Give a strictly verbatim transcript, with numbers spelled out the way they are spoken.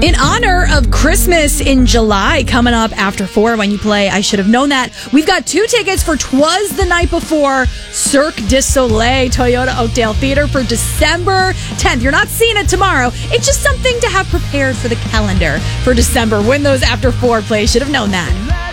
In honor of Christmas in July coming up after four when you play I Should Have Known That, we've got two tickets for 'Twas the Night Before Cirque du Soleil Toyota Oakdale Theater for December tenth. You're not seeing it tomorrow. It's just something to have prepared for the calendar for December. Win those after four. Play Should Have Known That.